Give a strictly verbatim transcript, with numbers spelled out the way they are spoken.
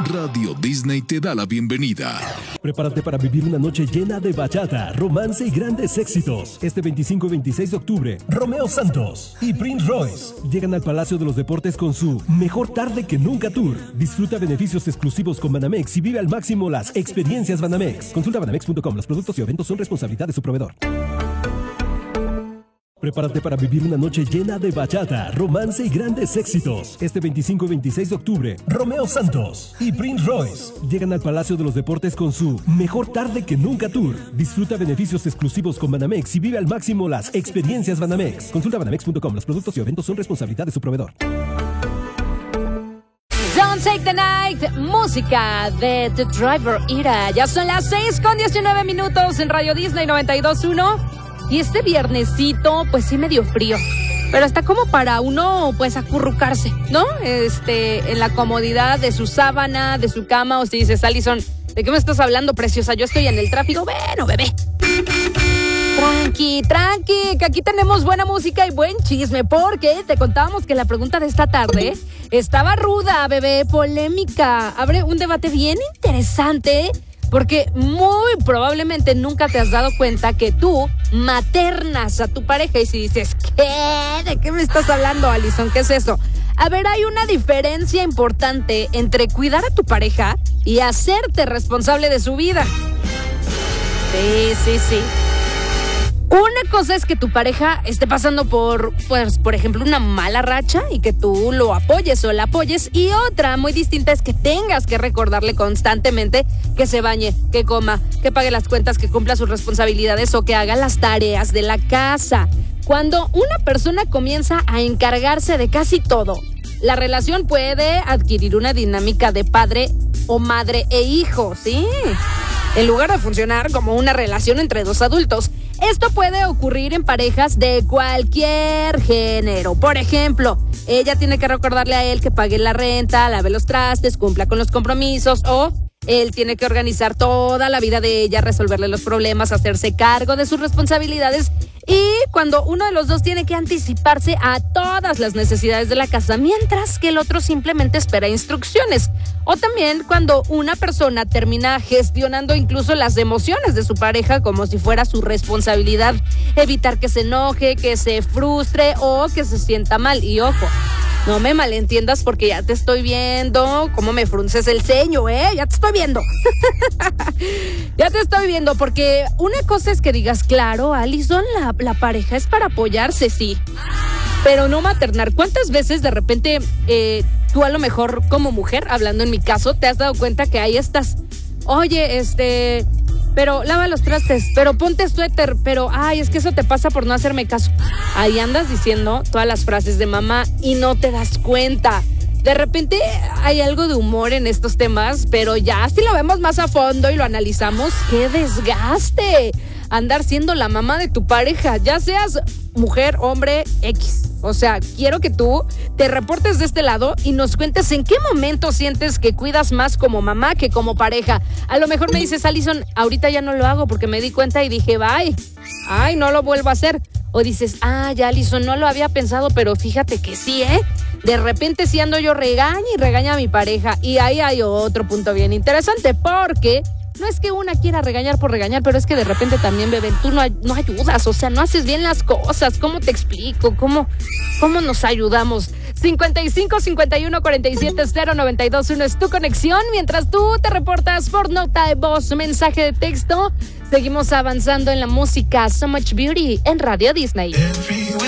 Radio Disney te da la bienvenida. Prepárate para vivir una noche llena de bachata, romance y grandes éxitos. Este veinticinco y veintiséis de octubre, Romeo Santos y Prince Royce llegan al Palacio de los Deportes con su Mejor Tarde que Nunca Tour. Disfruta beneficios exclusivos con Banamex y vive al máximo las experiencias Banamex. Consulta banamex punto com. Los productos y eventos son responsabilidad de su proveedor. Prepárate para vivir una noche llena de bachata, romance y grandes éxitos. Este veinticinco y veintiséis de octubre, Romeo Santos y Prince Royce llegan al Palacio de los Deportes con su Mejor Tarde que Nunca Tour. Disfruta beneficios exclusivos con Banamex y vive al máximo las experiencias Banamex. Consulta banamex punto com. Los productos y eventos son responsabilidad de su proveedor. Don't Take the Night, música de The Driver Era. Ya son las seis con diecinueve minutos en Radio Disney noventa y dos punto uno. Y este viernesito, pues sí me dio frío. Pero está como para uno, pues, acurrucarse, ¿no? Este, en la comodidad de su sábana, de su cama. O si dices, Alison, ¿de qué me estás hablando, preciosa? Yo estoy en el tráfico. Bueno, bebé. Tranqui, tranqui, que aquí tenemos buena música y buen chisme. Porque te contábamos que la pregunta de esta tarde estaba ruda, bebé, polémica. Abre un debate bien interesante. Porque muy probablemente nunca te has dado cuenta que tú maternas a tu pareja. Y si dices, ¿qué? ¿De qué me estás hablando, Alison? ¿Qué es eso? A ver, hay una diferencia importante entre cuidar a tu pareja y hacerte responsable de su vida. Sí, sí, sí. Una cosa es que tu pareja esté pasando por, pues, por ejemplo, una mala racha y que tú lo apoyes o la apoyes. Y otra muy distinta es que tengas que recordarle constantemente que se bañe, que coma, que pague las cuentas, que cumpla sus responsabilidades o que haga las tareas de la casa. Cuando una persona comienza a encargarse de casi todo, la relación puede adquirir una dinámica de padre o madre e hijo, ¿sí? En lugar de funcionar como una relación entre dos adultos. Esto puede ocurrir en parejas de cualquier género. Por ejemplo, ella tiene que recordarle a él que pague la renta, lave los trastes, cumpla con los compromisos, o él tiene que organizar toda la vida de ella, resolverle los problemas, hacerse cargo de sus responsabilidades. Y cuando uno de los dos tiene que anticiparse a todas las necesidades de la casa, mientras que el otro simplemente espera instrucciones. O también cuando una persona termina gestionando incluso las emociones de su pareja como si fuera su responsabilidad evitar que se enoje, que se frustre o que se sienta mal. Y ojo, no me malentiendas porque ya te estoy viendo cómo me frunces el ceño, ¿eh? Ya te estoy viendo. Ya te estoy viendo porque una cosa es que digas, claro, Alison, la, la pareja es para apoyarse, sí, pero no maternar. ¿Cuántas veces de repente eh, tú a lo mejor como mujer, hablando en mi caso, te has dado cuenta que ahí estás? Oye, este... pero lava los trastes, pero ponte suéter, pero ay, es que eso te pasa por no hacerme caso. Ahí andas diciendo todas las frases de mamá y no te das cuenta. De repente hay algo de humor en estos temas, pero ya si lo vemos más a fondo y lo analizamos, ¡qué desgaste! Andar siendo la mamá de tu pareja, ya seas mujer, hombre, X. O sea, quiero que tú te reportes de este lado y nos cuentes en qué momento sientes que cuidas más como mamá que como pareja. A lo mejor me dices, Alison, ahorita ya no lo hago porque me di cuenta y dije, bye, ay, no lo vuelvo a hacer. O dices, ah, ya, Alison, no lo había pensado, pero fíjate que sí, ¿eh? De repente sí ando yo regaña y regaña a mi pareja. Y ahí hay otro punto bien interesante, porque no es que una quiera regañar por regañar, pero es que de repente también, bebé, tú no, no ayudas, o sea, no haces bien las cosas. ¿Cómo te explico? ¿Cómo, cómo nos ayudamos? cincuenta y cinco, cincuenta y uno, cuarenta y siete, cero, noventa y dos, uno es tu conexión. Mientras tú te reportas por nota de voz, mensaje de texto, seguimos avanzando en la música. So Much Beauty en Radio Disney.